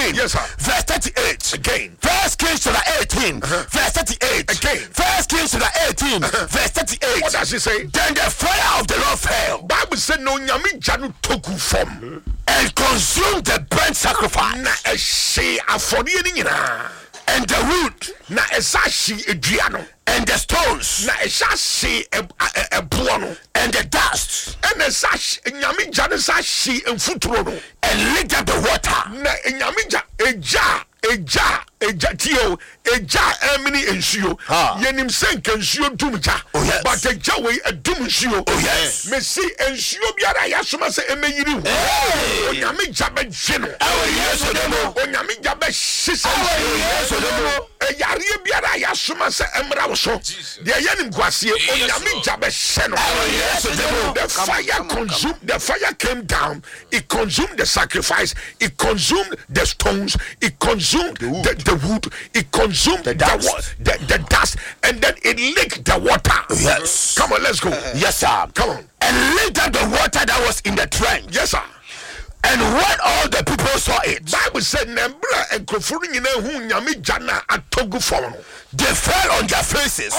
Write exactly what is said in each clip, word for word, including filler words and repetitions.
eighteen. Yes, sir. Verse thirty-eight. Again. First Kings chapter eighteen. Uh-huh. Verse thirty-eight. Again. First Kings chapter eighteen. Uh-huh. Verse thirty-eight. What does he say? Then the fire of the Lord fell. Bible said no nyame janu toku fom and consumed the burnt sacrifice. Na ehye afori ni nyina. And the wood. Na esashi edua no. And the stones. Na esashi ebo no. And the dust. And esashi nyame janu sashi enfuturo no. And licked up the water. Na nyame ja eja eja eja tio eja emini ensuo. Yenim senka ensuo dumja. Oh yes. But eja we edum ensuo. Oh yes. Me see ensuo biara ya soma se emeyiri hu. Onyame ja be jeno. Oh yes odemo. Onyame ja be shisa. Oh yes odemo. Eyare biara ya soma se emra wo so. De yenim kwasie onyame ja be sheno. Oh yes odemo. The fire consumed, the fire came down, it consumed the sacrifice, it consumed the stones, it consumed the wood, the, the wood it consumed the dust. The, the, the dust, and then it licked the water. Yes. Come on, let's go. Yes, sir. Come on. And licked up the water that was in the trench. Yes, sir. And when all the people saw it, Bible said, "Nembra and kofuru nyina hu nyame jana atogu fom." They fell on their faces.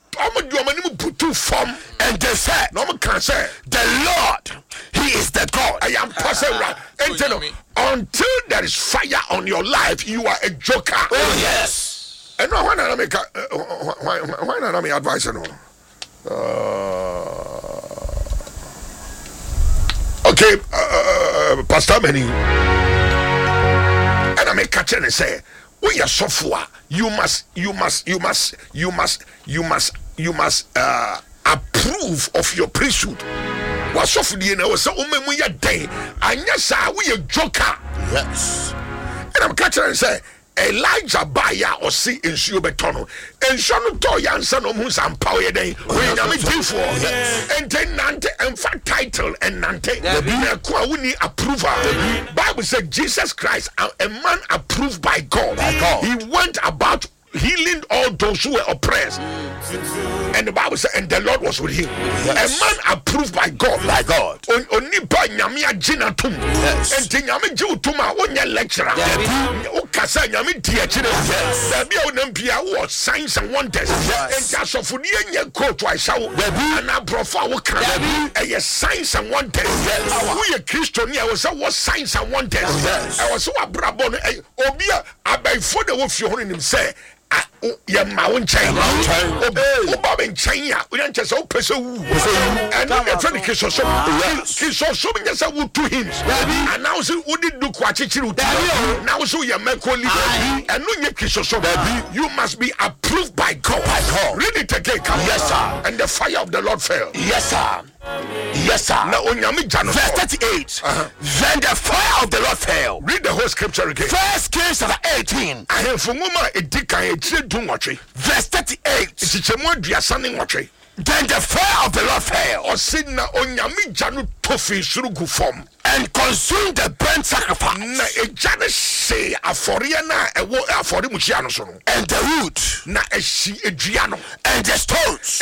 And they said, the Lord, He is the God. I am possible. Until there is fire on your life, you are a joker. Oh yes. And no, why not I make a, uh, why, why not I make advice? No. Uh, okay, uh, Pastor Benny. And I make catch and say, we are software. You must, you must, you must, you must, you must, you must uh, approve of your priesthood. Was software, you know, so we are day. And yes, we are joker. Yes. And I'm catching and say, Elijah Baya or see in Shubetono and Shano Toyan son of Musa and Power Day. We are meeting for and then Nante and fat title and Nante. The Kwawuni approval. Bible said Jesus Christ, a man approved by God. By God. He went about healing all those who were oppressed. And the Bible said, and the Lord was with him. Yes. A man approved by God. By God. Onipa nyamia jina tum. Yes. And nyame jiu tuma onya lecturer. Okasa nyame die chire. Yes. Baby onampia wo signs and wonders. Yes. And asofuni enye quote wa shawo. And aprofa wo kan. E signs and wonders. Yes. Wo ye Christian ni e was what signs and wonders. Yes. I was so abrabo no obi abaifo de wo fie ho nim say ya mount chain o baba in China we don't just open so and the friend kiso so kiso so me just would to him and now so we did do kwachichiru now so ya meko leader and no ye kiso so you must be approved by God. Read it again. Yes sir. And the fire of the Lord fell. Yes sir. Yes sir. Now verse thirty-eight. Uh-huh. Then the fire of the Lord fell. Read the whole scripture again. First Kings chapter eighteen. Verse thirty-eight. Then the fire of the Lord fell and consumed the burnt sacrifice and the wood and the stones.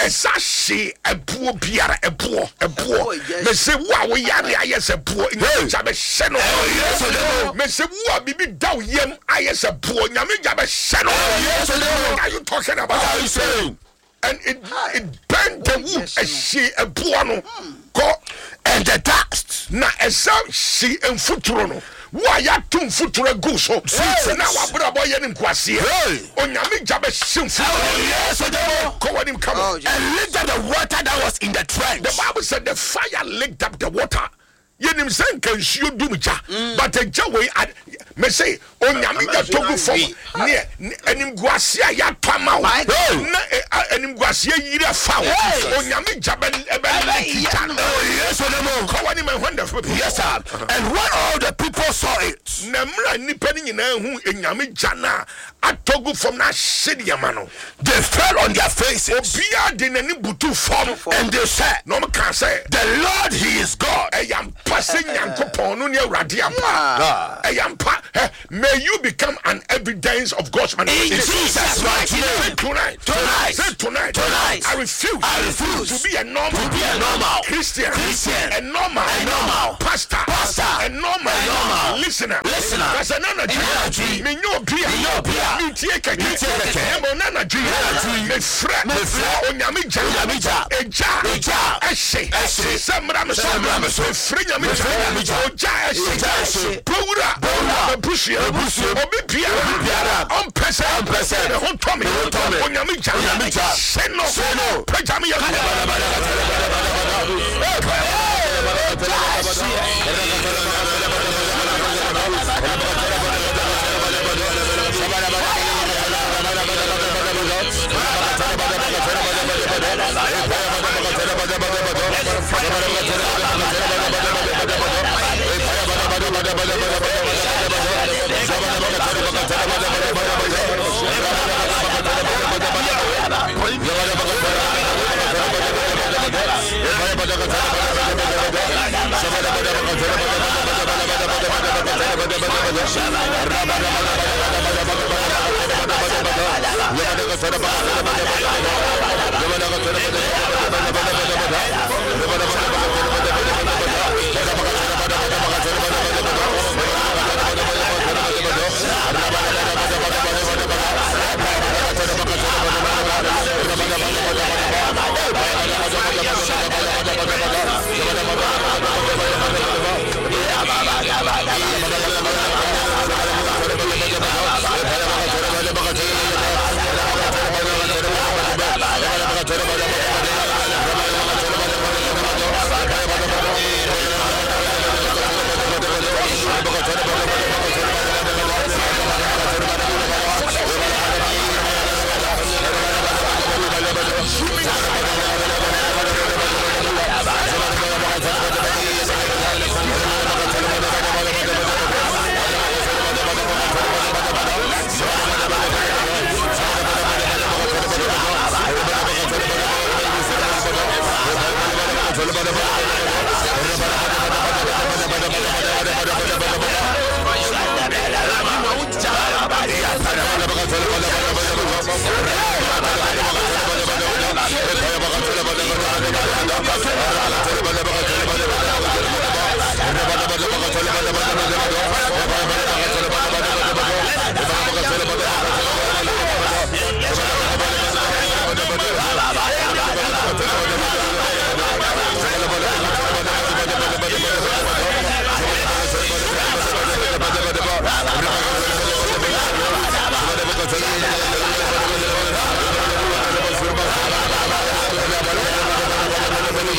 What are you talking about? What are you saying? And it, it burned the wood as she a buono go and the dust. Na esa she and futurono. Why ya tum futura go so? Now I put a boy in Kwasi. On Yami Jabba Simfu. Yes, go on him come on. And licked up the water that was in the trench. The Bible said the fire licked up the water. Yenim sen kan sio dumja but a jawe me say onyame ja togu fom ne enim guasia ya tama na enim guasia yira fa onyame ja ben kita yes no ko wani me wonderful. Yes sir. And when all the people saw it, na mra nipa ni nyina hu enyame ja na atogu fom na hyedia ma no, they fell on their faces. Obia de nani butu fom and they said, no me can say the Lord He is God. I am passing yankopon no ne awrade ampa. I am pa may you become an evidence of God's manifestation. In Jesus' mighty name. Say tonight. Tonight. Say tonight. Tonight. I refuse. I refuse to be a normal, to be a normal Christian, Christian, a normal, a normal pastor, pastor, a normal, a normal listener. listener. That's an energy. Energy. Me no pia. Me no pia. Me tie keke. Me tie keke. Me mo energy. Me fre. Me fre. Onyame ja. Onyame ja. Eja. Eja. Eshe. Eshe. Semra me so. Semra me so. Me fre nyame ja. Nyame ja. Oja eshe. Oja eshe. Powura. Powura. Me bushia. Me bushia. Obi bia. Obi biara. On pese. On pese. Me hon tomi. Me hon tomi. Onyame ja. Onyame ja. Seno. Seno. Pejami ya.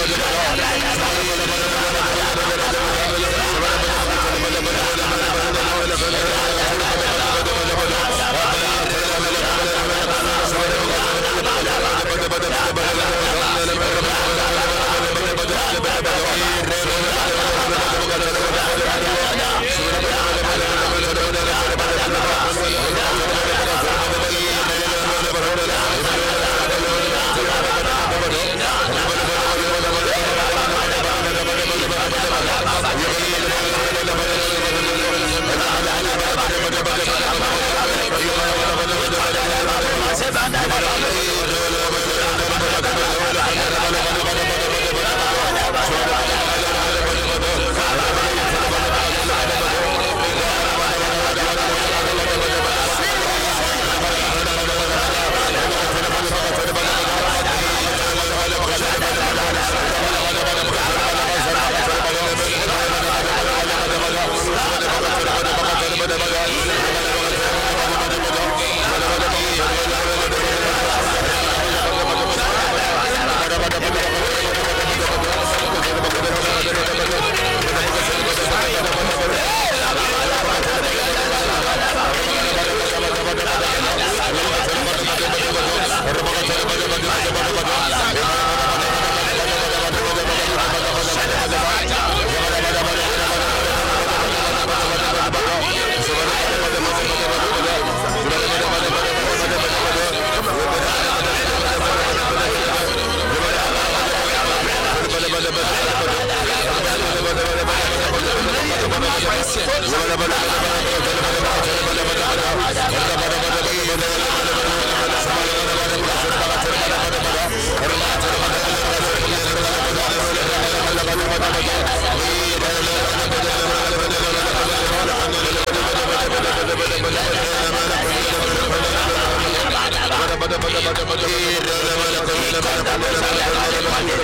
Bada Bada